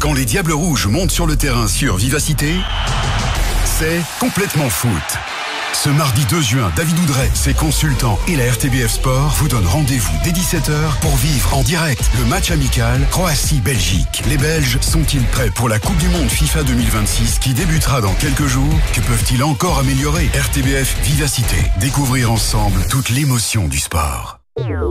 Quand les Diables Rouges montent sur le terrain sur Vivacité, c'est complètement foot. Ce mardi 2 juin, David Oudret, ses consultants et la RTBF Sport vous donnent rendez-vous dès 17h pour vivre en direct le match amical Croatie-Belgique. Les Belges sont-ils prêts pour la Coupe du Monde FIFA 2026 qui débutera dans quelques jours? Que peuvent-ils encore améliorer? RTBF Vivacité. Découvrir ensemble toute l'émotion du sport.